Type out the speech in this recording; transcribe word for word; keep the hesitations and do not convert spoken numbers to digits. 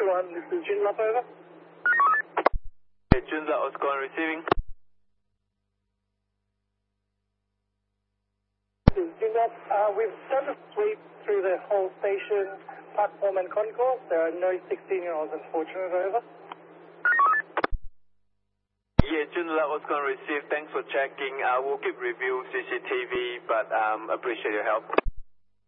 two one, this is Joondalup, over. Okay, Joondalup, Oscar one receiving. This is Joondalup. Uh, we've done a sweep through the whole station, platform and concourse. There are no sixteen-year-olds, unfortunate, over. Yeah, Joondalup, Oscar one received. Thanks for checking. Uh, we'll keep review C C T V, but um, appreciate your help.